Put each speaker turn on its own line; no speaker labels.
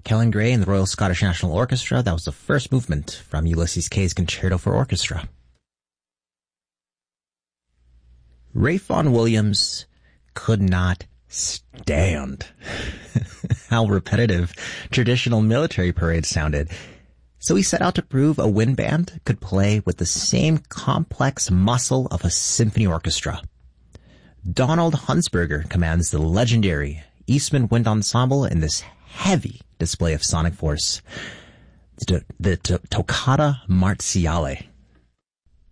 Helen Gray and the Royal Scottish National Orchestra. That was the first movement from Ulysses Kay's Concerto for Orchestra. Ralph Vaughan Williams could not stand how repetitive traditional military parades sounded. So he set out to prove a wind band could play with the same complex muscle of a symphony orchestra. Donald Hunsberger commands the legendary Eastman Wind Ensemble in this heavy display of sonic force, the Toccata Marziale.